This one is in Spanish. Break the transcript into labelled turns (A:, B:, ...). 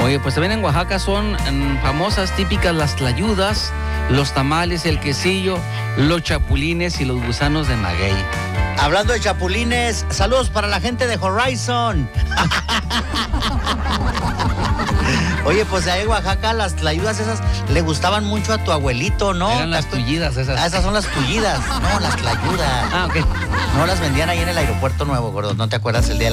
A: Oye, pues también en Oaxaca son famosas, típicas las tlayudas, los tamales, el quesillo, los chapulines y los gusanos de maguey.
B: Hablando de chapulines, saludos para la gente de Horizon. Oye, pues ahí en Oaxaca las tlayudas esas le gustaban mucho a tu abuelito, ¿no?
A: Eran las tullidas esas.
B: Ah, esas son las tullidas, no, las tlayudas.
A: Ah, ok.
B: No las vendían ahí en el aeropuerto nuevo, gordo, ¿no te acuerdas el día de la